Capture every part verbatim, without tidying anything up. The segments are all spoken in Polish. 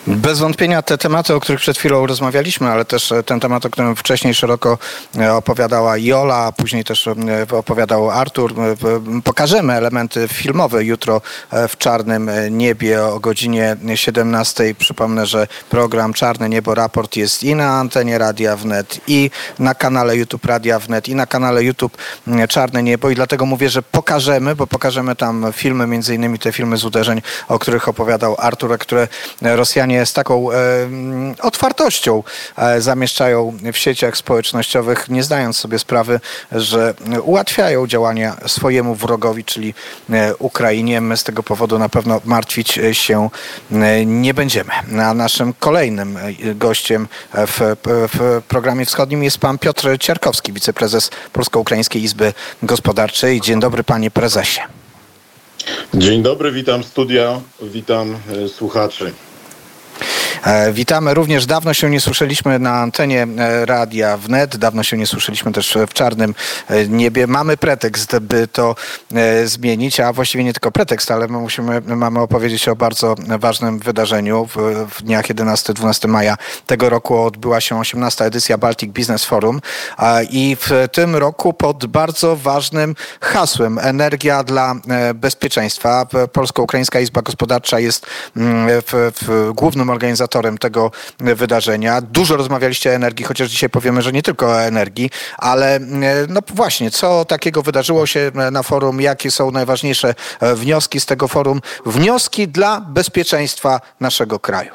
Bez wątpienia te tematy, o których przed chwilą rozmawialiśmy, ale też ten temat, o którym wcześniej szeroko opowiadała Jola, a później też opowiadał Artur. Pokażemy elementy filmowe jutro w Czarnym Niebie o godzinie siedemnastej. Przypomnę, że program Czarne Niebo Raport jest i na antenie Radia Wnet, i na kanale YouTube Radia Wnet, i na kanale YouTube Czarne Niebo. I dlatego mówię, że pokażemy, bo pokażemy tam filmy, między innymi te filmy z uderzeń, o których opowiadał Artur, które Rosjanie z taką e, otwartością e, zamieszczają w sieciach społecznościowych, nie zdając sobie sprawy, że ułatwiają działania swojemu wrogowi, czyli e, Ukrainie. My z tego powodu na pewno martwić się e, nie będziemy. A naszym kolejnym gościem w, w programie wschodnim jest pan Piotr Ciarkowski, wiceprezes Polsko-Ukraińskiej Izby Gospodarczej. Dzień dobry, panie prezesie. Dzień dobry, witam studia, witam e, słuchaczy. Witamy. Również dawno się nie słyszeliśmy na antenie Radia Wnet, dawno się nie słyszeliśmy też w Czarnym Niebie. Mamy pretekst, by to zmienić, a właściwie nie tylko pretekst, ale my musimy, mamy opowiedzieć o bardzo ważnym wydarzeniu. W, w dniach jedenastego do dwunastego maja tego roku odbyła się osiemnasta edycja Baltic Business Forum i w tym roku pod bardzo ważnym hasłem Energia dla bezpieczeństwa. Polsko-Ukraińska Izba Gospodarcza jest w, w głównym organizatorem tego wydarzenia. Dużo rozmawialiście o energii, chociaż dzisiaj powiemy, że nie tylko o energii, ale no właśnie, co takiego wydarzyło się na forum, jakie są najważniejsze wnioski z tego forum, wnioski dla bezpieczeństwa naszego kraju?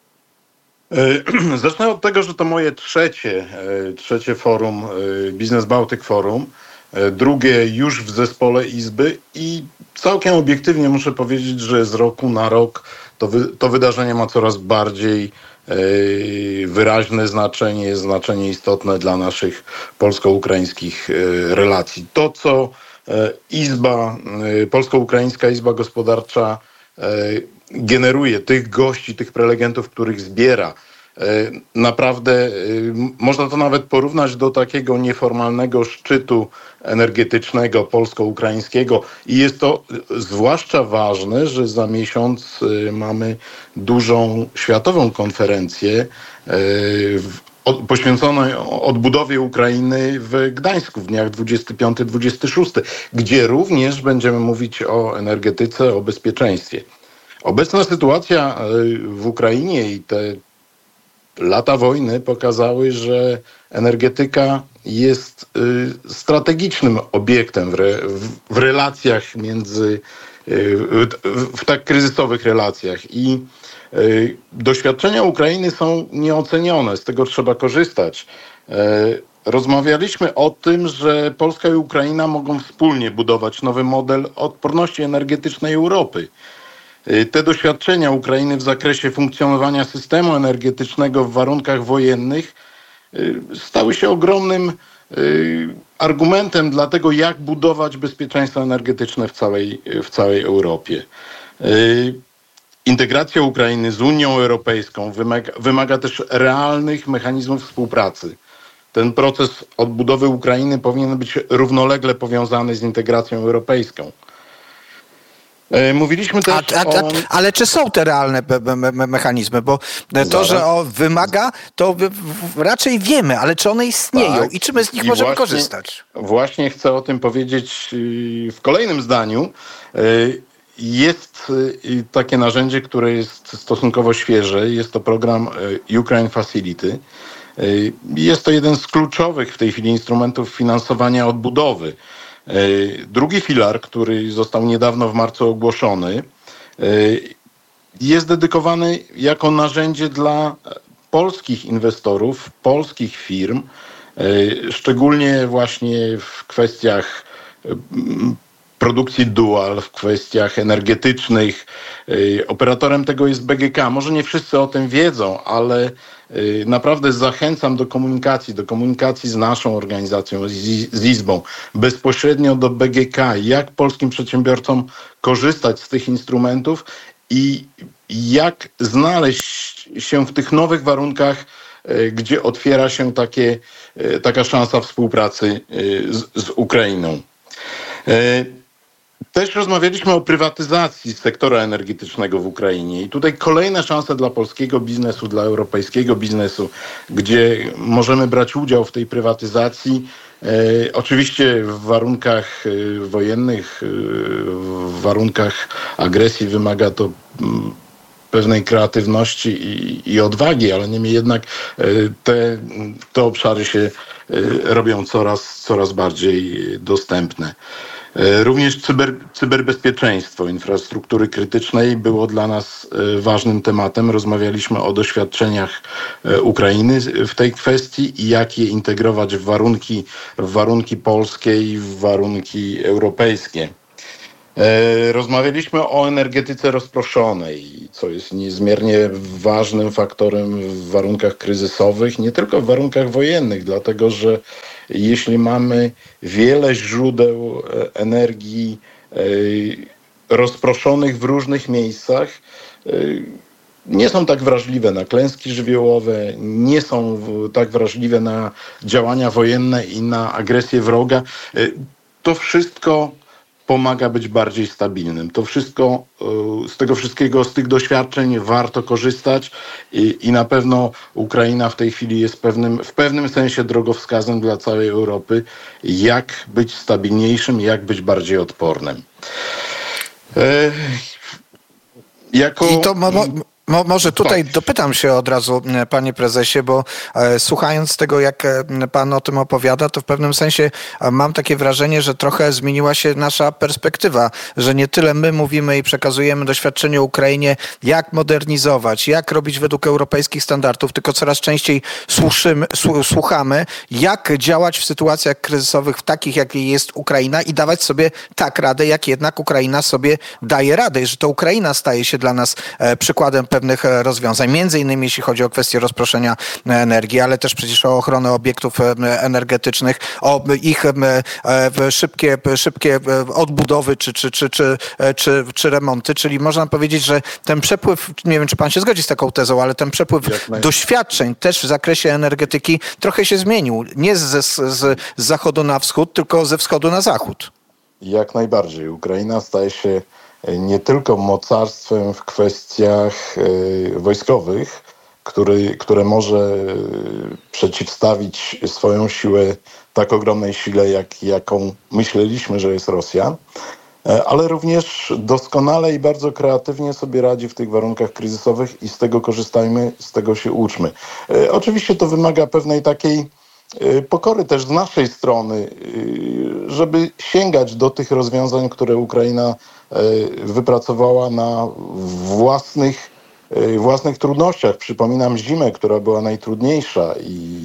Zacznę od tego, że to moje trzecie, trzecie forum, Business Baltic Forum, drugie już w zespole Izby i całkiem obiektywnie muszę powiedzieć, że z roku na rok To, wy, to wydarzenie ma coraz bardziej yy, wyraźne znaczenie, znaczenie istotne dla naszych polsko-ukraińskich yy, relacji. To, co yy, Izba, yy, Polsko-Ukraińska Izba Gospodarcza yy, generuje, tych gości, tych prelegentów, których zbiera, yy, naprawdę yy, można to nawet porównać do takiego nieformalnego szczytu energetycznego polsko-ukraińskiego i jest to zwłaszcza ważne, że za miesiąc y, mamy dużą światową konferencję y, w, od, poświęconą odbudowie Ukrainy w Gdańsku w dniach dwudziestego piątego do dwudziestego szóstego, gdzie również będziemy mówić o energetyce, o bezpieczeństwie. Obecna sytuacja y, w Ukrainie i te lata wojny pokazały, że energetyka jest y, strategicznym obiektem w, re, w, w relacjach między, y, w, w tak kryzysowych relacjach i y, doświadczenia Ukrainy są nieocenione, z tego trzeba korzystać. Y, rozmawialiśmy o tym, że Polska i Ukraina mogą wspólnie budować nowy model odporności energetycznej Europy. Te doświadczenia Ukrainy w zakresie funkcjonowania systemu energetycznego w warunkach wojennych stały się ogromnym argumentem dla tego, jak budować bezpieczeństwo energetyczne w całej, w całej Europie. Integracja Ukrainy z Unią Europejską wymaga, wymaga też realnych mechanizmów współpracy. Ten proces odbudowy Ukrainy powinien być równolegle powiązany z integracją europejską. Mówiliśmy też a, a, o... Ale czy są te realne me- me- mechanizmy? Bo to, Zaraz. że o, wymaga, to w, w, raczej wiemy, ale czy one istnieją Tak. i czy my z nich I możemy właśnie, korzystać? Właśnie chcę o tym powiedzieć w kolejnym zdaniu. Jest takie narzędzie, które jest stosunkowo świeże. Jest to program Ukraine Facility. Jest to jeden z kluczowych w tej chwili instrumentów finansowania odbudowy. Drugi filar, który został niedawno w marcu ogłoszony, jest dedykowany jako narzędzie dla polskich inwestorów, polskich firm, szczególnie właśnie w kwestiach produkcji dual, w kwestiach energetycznych. Operatorem tego jest B G K. Może nie wszyscy o tym wiedzą, ale naprawdę zachęcam do komunikacji, do komunikacji z naszą organizacją, z, z Izbą, bezpośrednio do B G K, jak polskim przedsiębiorcom korzystać z tych instrumentów i jak znaleźć się w tych nowych warunkach, gdzie otwiera się takie, taka szansa współpracy z, z Ukrainą. Też rozmawialiśmy o prywatyzacji sektora energetycznego w Ukrainie i tutaj kolejne szanse dla polskiego biznesu, dla europejskiego biznesu, gdzie możemy brać udział w tej prywatyzacji. E, oczywiście w warunkach e, wojennych, e, w warunkach agresji wymaga to m, pewnej kreatywności i, i odwagi, ale niemniej jednak e, te, te obszary się e, robią coraz, coraz bardziej dostępne. Również cyber, cyberbezpieczeństwo infrastruktury krytycznej było dla nas ważnym tematem. Rozmawialiśmy o doświadczeniach Ukrainy w tej kwestii i jak je integrować w warunki, w warunki polskie i w warunki europejskie. Rozmawialiśmy o energetyce rozproszonej, co jest niezmiernie ważnym faktorem w warunkach kryzysowych, nie tylko w warunkach wojennych, dlatego że jeśli mamy wiele źródeł energii rozproszonych w różnych miejscach, nie są tak wrażliwe na klęski żywiołowe, nie są tak wrażliwe na działania wojenne i na agresję wroga. To wszystko pomaga być bardziej stabilnym. To wszystko, z tego wszystkiego, z tych doświadczeń warto korzystać i, i na pewno Ukraina w tej chwili jest pewnym, w pewnym sensie drogowskazem dla całej Europy, jak być stabilniejszym, jak być bardziej odpornym. E, jako... I to mo- mo- Mo, może tutaj dopytam się od razu, panie prezesie, bo e, słuchając tego, jak e, pan o tym opowiada, to w pewnym sensie e, mam takie wrażenie, że trochę zmieniła się nasza perspektywa, że nie tyle my mówimy i przekazujemy doświadczenie Ukrainie, jak modernizować, jak robić według europejskich standardów, tylko coraz częściej słyszymy, słuchamy, jak działać w sytuacjach kryzysowych, w takich, jakiej jest Ukraina i dawać sobie tak radę, jak jednak Ukraina sobie daje radę i że to Ukraina staje się dla nas e, przykładem pewnych rozwiązań, między innymi jeśli chodzi o kwestię rozproszenia energii, ale też przecież o ochronę obiektów energetycznych, o ich szybkie, szybkie odbudowy czy, czy, czy, czy, czy, czy remonty, czyli można powiedzieć, że ten przepływ, nie wiem czy pan się zgodzi z taką tezą, ale ten przepływ doświadczeń też w zakresie energetyki trochę się zmienił. Nie z, z, z zachodu na wschód, tylko ze wschodu na zachód. Jak najbardziej. Ukraina staje się nie tylko mocarstwem w kwestiach wojskowych, który, które może przeciwstawić swoją siłę tak ogromnej sile, jak, jaką myśleliśmy, że jest Rosja, ale również doskonale i bardzo kreatywnie sobie radzi w tych warunkach kryzysowych i z tego korzystajmy, z tego się uczmy. Oczywiście to wymaga pewnej takiej pokory też z naszej strony, żeby sięgać do tych rozwiązań, które Ukraina wypracowała na własnych, własnych trudnościach. Przypominam zimę, która była najtrudniejsza i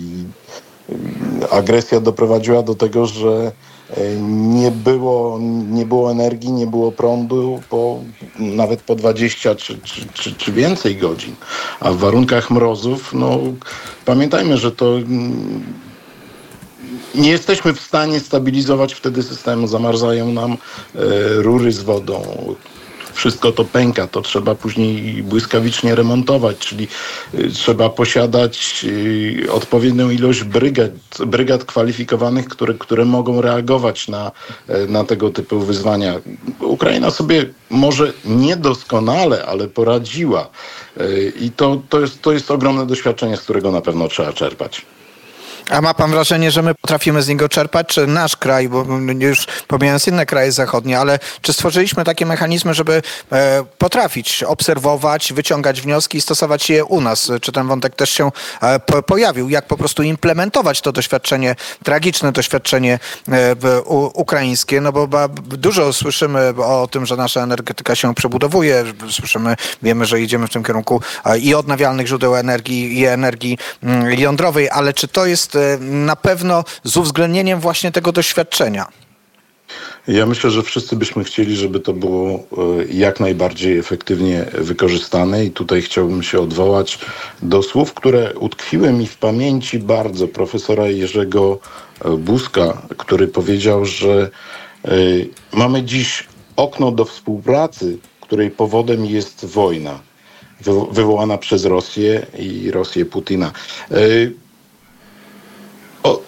agresja doprowadziła do tego, że nie było, nie było energii, nie było prądu po, nawet po dwadzieścia czy, czy, czy, czy więcej godzin. A w warunkach mrozów, no pamiętajmy, że to nie jesteśmy w stanie stabilizować wtedy systemu. Zamarzają nam e, rury z wodą. Wszystko to pęka. To trzeba później błyskawicznie remontować, czyli e, trzeba posiadać e, odpowiednią ilość brygad, brygad kwalifikowanych, które, które mogą reagować na, e, na tego typu wyzwania. Ukraina sobie może niedoskonale, ale poradziła. E, I to, to, jest, to jest ogromne doświadczenie, z którego na pewno trzeba czerpać. A ma pan wrażenie, że my potrafimy z niego czerpać, czy nasz kraj, bo już pomijając inne kraje zachodnie, ale czy stworzyliśmy takie mechanizmy, żeby e, potrafić obserwować, wyciągać wnioski i stosować je u nas? Czy ten wątek też się e, po, pojawił? Jak po prostu implementować to doświadczenie, tragiczne doświadczenie e, u, ukraińskie? No bo ba, dużo słyszymy o tym, że nasza energetyka się przebudowuje. Słyszymy, wiemy, że idziemy w tym kierunku e, i odnawialnych źródeł energii, i energii mm, jądrowej, ale czy to jest na pewno z uwzględnieniem właśnie tego doświadczenia? Ja myślę, że wszyscy byśmy chcieli, żeby to było jak najbardziej efektywnie wykorzystane i tutaj chciałbym się odwołać do słów, które utkwiły mi w pamięci bardzo profesora Jerzego Buzka, który powiedział, że mamy dziś okno do współpracy, której powodem jest wojna wywołana przez Rosję i Rosję Putina.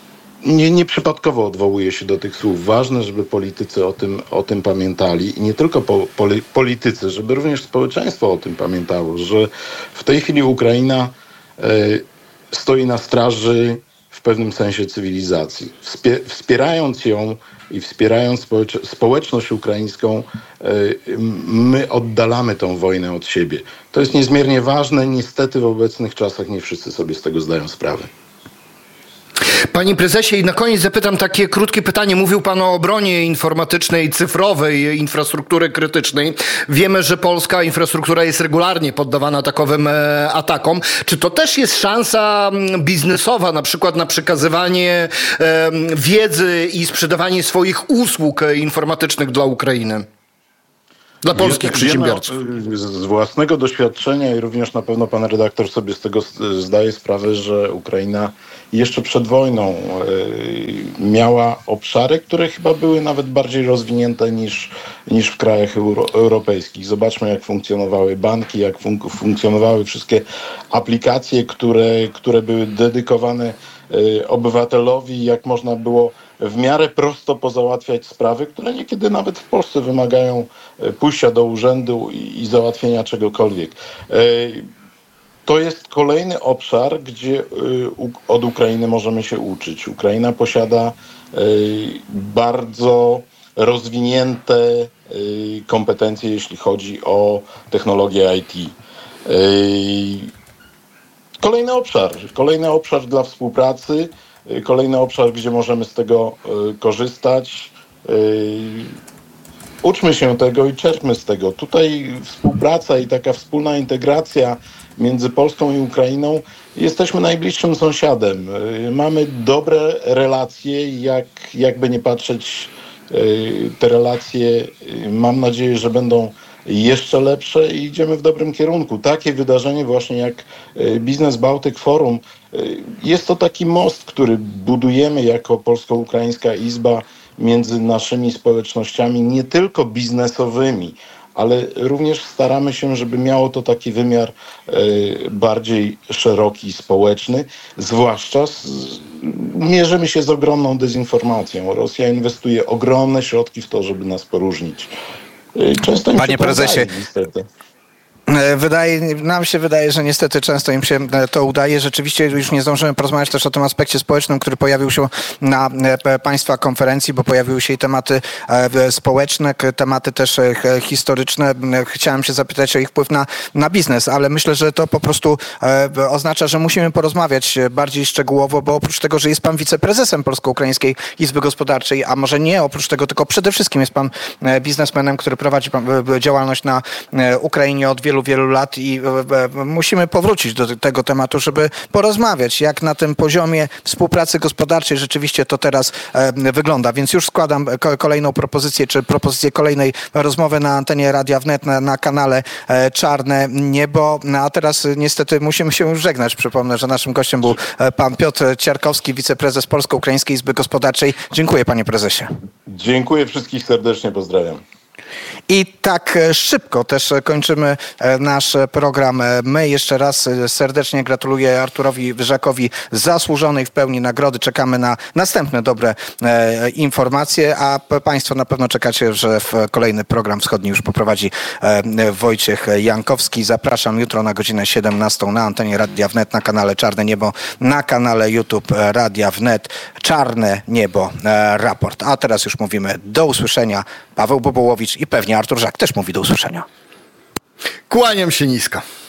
nie, nieprzypadkowo odwołuje się do tych słów. Ważne, żeby politycy o tym, o tym pamiętali i nie tylko po, poli, politycy, żeby również społeczeństwo o tym pamiętało, że w tej chwili Ukraina e, stoi na straży w pewnym sensie cywilizacji. Wspie, wspierając ją i wspierając społecz społeczność ukraińską, my oddalamy tą wojnę od siebie. To jest niezmiernie ważne. Niestety w obecnych czasach nie wszyscy sobie z tego zdają sprawę. Panie prezesie, i na koniec zapytam takie krótkie pytanie. Mówił pan o obronie informatycznej, cyfrowej, infrastruktury krytycznej. Wiemy, że polska infrastruktura jest regularnie poddawana takowym e, atakom. Czy to też jest szansa biznesowa, na przykład na przekazywanie e, wiedzy i sprzedawanie swoich usług informatycznych dla Ukrainy? Dla polskich Wiemy, przedsiębiorców. Z własnego doświadczenia i również na pewno pan redaktor sobie z tego zdaje sprawę, że Ukraina jeszcze przed wojną miała obszary, które chyba były nawet bardziej rozwinięte niż, niż w krajach euro, europejskich. Zobaczmy, jak funkcjonowały banki, jak fun funkcjonowały wszystkie aplikacje, które, które były dedykowane obywatelowi, jak można było w miarę prosto pozałatwiać sprawy, które niekiedy nawet w Polsce wymagają pójścia do urzędu i, i załatwienia czegokolwiek. To jest kolejny obszar, gdzie od Ukrainy możemy się uczyć. Ukraina posiada bardzo rozwinięte kompetencje, jeśli chodzi o technologię I T. Kolejny obszar, kolejny obszar dla współpracy, kolejny obszar, gdzie możemy z tego korzystać. Uczmy się tego i czerpmy z tego. Tutaj współpraca i taka wspólna integracja między Polską i Ukrainą. Jesteśmy najbliższym sąsiadem. Mamy dobre relacje, jak, jakby nie patrzeć, te relacje mam nadzieję, że będą jeszcze lepsze i idziemy w dobrym kierunku. Takie wydarzenie właśnie jak Business Baltic Forum, jest to taki most, który budujemy jako Polsko-Ukraińska Izba między naszymi społecznościami, nie tylko biznesowymi, ale również staramy się, żeby miało to taki wymiar bardziej szeroki, społeczny, zwłaszcza z, mierzymy się z ogromną dezinformacją. Rosja inwestuje ogromne środki w to, żeby nas poróżnić. Często im Panie się prezesie, udaje, niestety. Wydaje, nam się wydaje, że niestety często im się to udaje. Rzeczywiście już nie zdążymy porozmawiać też o tym aspekcie społecznym, który pojawił się na Państwa konferencji, bo pojawiły się i tematy społeczne, tematy też historyczne. Chciałem się zapytać o ich wpływ na, na biznes, ale myślę, że to po prostu oznacza, że musimy porozmawiać bardziej szczegółowo, bo oprócz tego, że jest Pan wiceprezesem Polsko-Ukraińskiej Izby Gospodarczej, a może nie oprócz tego, tylko przede wszystkim jest Pan biznesmenem, który prowadzi działalność na Ukrainie od wielu wielu lat i musimy powrócić do tego tematu, żeby porozmawiać, jak na tym poziomie współpracy gospodarczej rzeczywiście to teraz wygląda. Więc już składam kolejną propozycję, czy propozycję kolejnej rozmowy na antenie Radia Wnet, na, na kanale Czarne Niebo. A teraz niestety musimy się już żegnać. Przypomnę, że naszym gościem był pan Piotr Ciarkowski, wiceprezes Polsko-Ukraińskiej Izby Gospodarczej. Dziękuję, panie prezesie. Dziękuję, wszystkich serdecznie pozdrawiam. I tak szybko też kończymy nasz program. My jeszcze raz serdecznie gratuluję Arturowi Wyżakowi zasłużonej w pełni nagrody. Czekamy na następne dobre informacje, a Państwo na pewno czekacie, że w kolejny program wschodni już poprowadzi Wojciech Jankowski. Zapraszam jutro na godzinę siedemnastą na antenie Radia Wnet, na kanale Czarne Niebo, na kanale YouTube Radia Wnet. Czarne Niebo raport. A teraz już mówimy do usłyszenia. Paweł Bobołowicz i pewnie Artur Żak też mówi do usłyszenia. Kłaniam się nisko.